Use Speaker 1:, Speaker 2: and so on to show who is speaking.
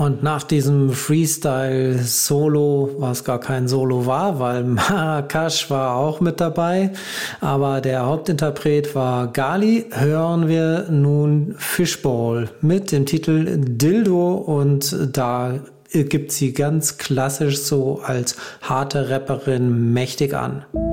Speaker 1: Und nach diesem Freestyle-Solo, was gar kein Solo war, weil Marracash war auch mit dabei, aber der Hauptinterpret war Gali, hören wir nun Fishbowl mit dem Titel Dildo, und da gibt sie ganz klassisch so als harte Rapperin mächtig an.